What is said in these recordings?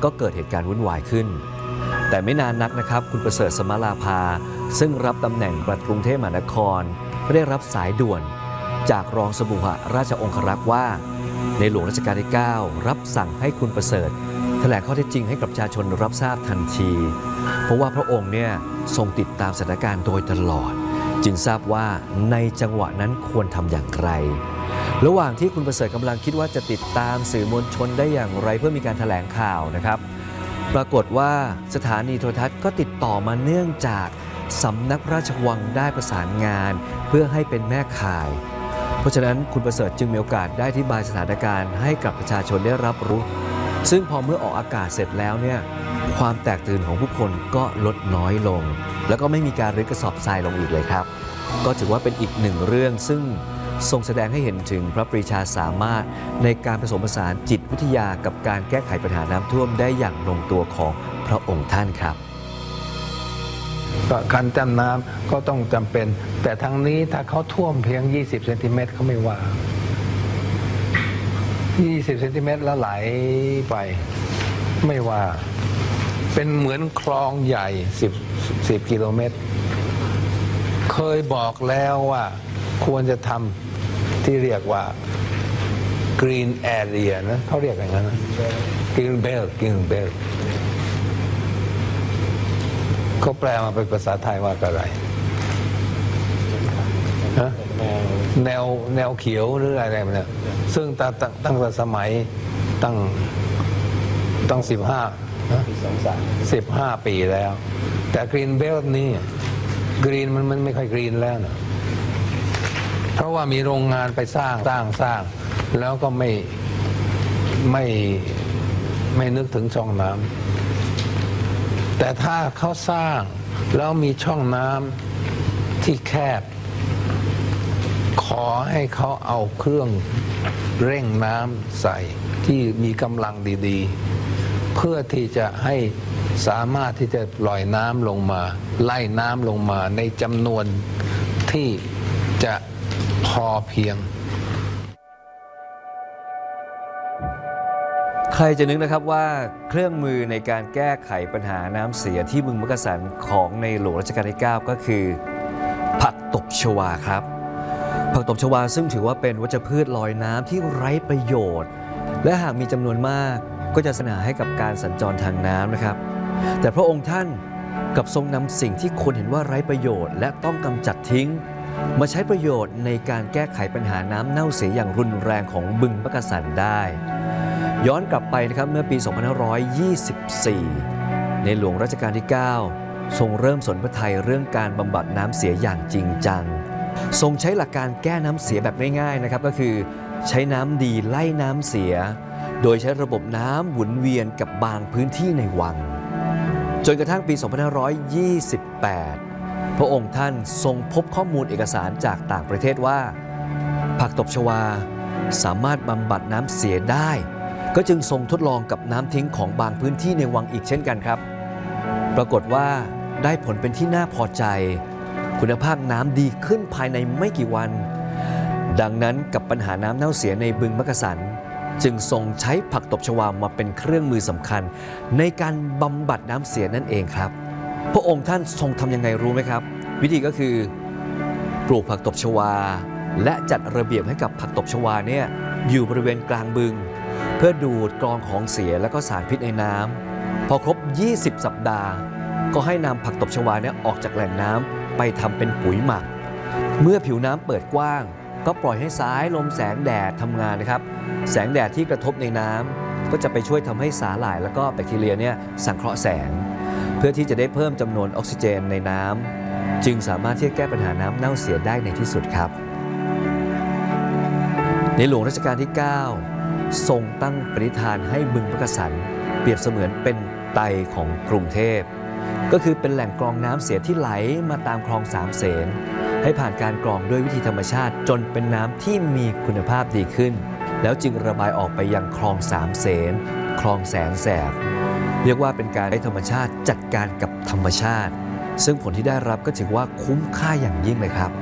ก็เกิดเหตุการณ์วุ่นวายขึ้นแต่ไม่นานนักนะครับคุณประเสริฐสมราภาซึ่งรับตำแหน่งปลัดกรุงเทพมหานครก็ได้รับสายด่วนจากรองสมุหราชองครักษ์ว่าในหลวงรัชกาลที่ 9รับสั่งให้คุณประเสริฐแถลงข้อเท็จจริงให้กับประชาชนรับทราบทันทีเพราะว่าพระองค์เนี่ยทรงติดตามสถานการณ์โดยตลอดจึงทราบว่าในจังหวะนั้นควรทำอย่างไรระหว่างที่คุณประเสริฐกำลังคิดว่าจะติดตามสื่อมวลชนได้อย่างไรเพื่อมีการแถลงข่าวนะครับปรากฏว่าสถานีโทรทัศน์ก็ติดต่อมาเนื่องจากสำนักพระราชวังได้ประสานงานเพื่อให้เป็นแม่ข่ายเพราะฉะนั้นคุณประเสริฐจึงมีโอกาสได้อธิบายสถานการณ์ให้กับประชาชนได้รับรู้ซึ่งพอเมื่อออกอากาศเสร็จแล้วเนี่ยความแตกตื่นของผู้คนก็ลดน้อยลงแล้วก็ไม่มีการรื้อกระสอบทรายลงอีกเลยครับก็ถือว่าเป็นอีกหนึ่งเรื่องซึ่งทรงแสดงให้เห็นถึงพระปรีชาสามารถในการผสมผสานจิตวิทยากับการแก้ไขปัญหาน้ำท่วมได้อย่างลงตัวของพระองค์ท่านครับการจำน้ำก็ต้องจำเป็นแต่ทางนี้ถ้าเขาท่วมเพียง20เซนติเมตรเขาไม่ว่า20เซนติเมตรแล้วไหลไปไม่ว่าเป็นเหมือนคลองใหญ่10กิโลเมตรเคยบอกแล้วว่าควรจะทำที่เรียกว่า green area นะเขาเรียกอย่างนั้นนะ green belt เขาแปลมาเป็นภาษาไทยว่าอะไรแนวเขียวหรืออะไรเนี่ยซึ่งตั้งแต่สมัยตั้ง15 ปีแล้วแต่ green belt นี่ green มันไม่ค่อย green แล้วนะเพราะว่ามีโรงงานไปสร้างแล้วก็ไม่นึกถึงช่องน้ำแต่ถ้าเขาสร้างแล้วมีช่องน้ำที่แคบขอให้เขาเอาเครื่องเร่งน้ำใส่ที่มีกำลังดีๆเพื่อที่จะให้สามารถที่จะปล่อยน้ำลงมาไล่น้ำลงมาในจำนวนที่จะพอเพียงใครจะนึกนะครับว่าเครื่องมือในการแก้ไขปัญหาน้ำเสียที่บึงมักกะสันของในหลวงรัชกาลที่ 9 ก็คือผักตบชวาครับผักตบชวาซึ่งถือว่าเป็นวัชพืชลอยน้ำที่ไร้ประโยชน์และหากมีจำนวนมากก็จะสนให้กับการสัญจรทางน้ำนะครับแต่พระองค์ท่านกับทรงนำสิ่งที่คนเห็นว่าไร้ประโยชน์และต้องกำจัดทิ้งมาใช้ประโยชน์ในการแก้ไขปัญหาน้ำเน่าเสียอย่างรุนแรงของบึงมักกะสันได้ย้อนกลับไปนะครับเมื่อปี 2524 ในหลวงรัชกาลที่ 9 ทรงเริ่มสนพระทัยเรื่องการบำบัดน้ำเสียอย่างจริงจังทรงใช้หลักการแก้น้ำเสียแบบง่ายๆนะครับก็คือใช้น้ำดีไล่น้ำเสียโดยใช้ระบบน้ำหมุนเวียนกับบางพื้นที่ในวังจนกระทั่งปี 2528 พระองค์ท่านทรงพบข้อมูลเอกสารจากต่างประเทศว่าผักตบชวาสามารถบำบัดน้ำเสียได้ก็จึงทรงทดลองกับน้ำทิ้งของบางพื้นที่ในวังอีกเช่นกันครับปรากฏว่าได้ผลเป็นที่น่าพอใจคุณภาพน้ำดีขึ้นภายในไม่กี่วันดังนั้นกับปัญหาน้ำเน่าเสียในบึงมักกะสันจึงทรงใช้ผักตบชวามาเป็นเครื่องมือสำคัญในการบำบัดน้ำเสียนั่นเองครับพระองค์ท่านทรงทำยังไงรู้ไหมครับวิธีก็คือปลูกผักตบชวาและจัดระเบียบให้กับผักตบชวาเนี่ยอยู่บริเวณกลางบึงเพื่อดูดกรองของเสียและก็สารพิษในน้ำพอครบ20 สัปดาห์ก็ให้นำผักตบชวาเนี่ยออกจากแหล่งน้ำไปทำเป็นปุ๋ยหมักเมื่อผิวน้ำเปิดกว้างก็ปล่อยให้สายลมแสงแดดทำงานนะครับแสงแดดที่กระทบในน้ำก็จะไปช่วยทำให้สาหร่ายแล้วก็แบคทีเรียเนี่ยสังเคราะห์แสงเพื่อที่จะได้เพิ่มจำนวนออกซิเจนในน้ำจึงสามารถที่จะแก้ปัญหาน้ำเน่าเสียได้ในที่สุดครับในหลวงรัชกาลที่ 9 ทรงตั้งปณิธานให้บึงมักกะสันเปรียบเสมือนเป็นไตของกรุงเทพก็คือเป็นแหล่งกรองน้ำเสียที่ไหลมาตามคลองสามเสนให้ผ่านการกรองด้วยวิธีธรรมชาติจนเป็นน้ำที่มีคุณภาพดีขึ้นแล้วจึงระบายออกไปยังคลองสามเสนคลองแสนแสบเรียกว่าเป็นการให้ธรรมชาติจัดการกับธรรมชาติซึ่งผลที่ได้รับก็ถือว่าคุ้มค่าอย่างยิ่งเลยครับ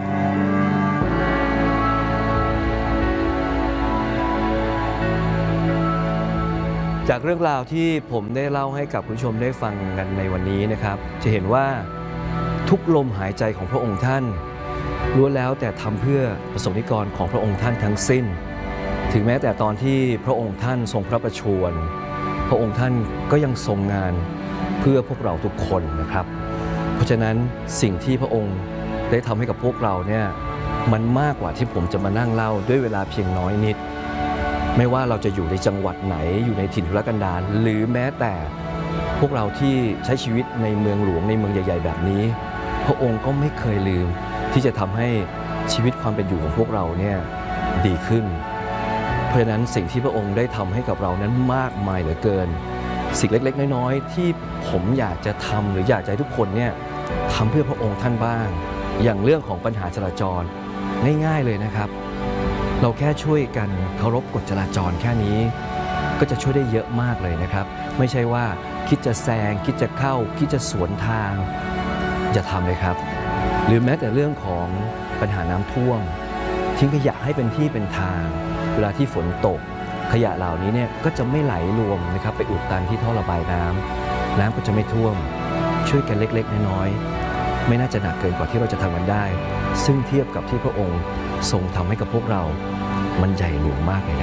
จากเรื่องราวที่ผมได้เล่าให้กับคุณผู้ชมได้ฟังกันในวันนี้นะครับจะเห็นว่าทุกลมหายใจของพระองค์ท่านล้วนแล้วแต่ทำเพื่อประสงค์นิกรของพระองค์ท่านทั้งสิ้นถึงแม้แต่ตอนที่พระองค์ท่านทรงพระประชวรพระองค์ท่านก็ยังทรงงานเพื่อพวกเราทุกคนนะครับเพราะฉะนั้นสิ่งที่พระองค์ได้ทำให้กับพวกเราเนี่ยมันมากกว่าที่ผมจะมานั่งเล่าด้วยเวลาเพียงน้อยนิดไม่ว่าเราจะอยู่ในจังหวัดไหนอยู่ในถิ่นทุรกันดารหรือแม้แต่พวกเราที่ใช้ชีวิตในเมืองหลวงในเมืองใหญ่ๆแบบนี้พระองค์ก็ไม่เคยลืมที่จะทำให้ชีวิตความเป็นอยู่ของพวกเราเนี่ยดีขึ้นเพราะฉะนั้นสิ่งที่พระองค์ได้ทำให้กับเรานั้นมากมายเหลือเกินสิ่งเล็กๆน้อยๆที่ผมอยากจะทำหรืออยากจะให้ทุกคนเนี่ยทำเพื่อพระองค์ท่านบ้างอย่างเรื่องของปัญหาจราจรง่ายๆเลยนะครับเราแค่ช่วยกันเคารพกฎจราจรแค่นี้ก็จะช่วยได้เยอะมากเลยนะครับไม่ใช่ว่าคิดจะแซงคิดจะเข้าคิดจะสวนทางอย่าทำเลยครับหรือแม้แต่เรื่องของปัญหาน้ำท่วมทิ้งขยะให้เป็นที่เป็นทางเวลาที่ฝนตกขยะเหล่านี้เนี่ยก็จะไม่ไหลรวมนะครับไปอุดตันที่ท่อระบายน้ำก็จะไม่ท่วมช่วยกันเล็กๆน้อยๆไม่น่าจะหนักเกินกว่าที่เราจะทำมันได้ซึ่งเทียบกับที่พระองค์ทรงทำให้กับพวกเรามันใหญ่หลวงมากเลยนะ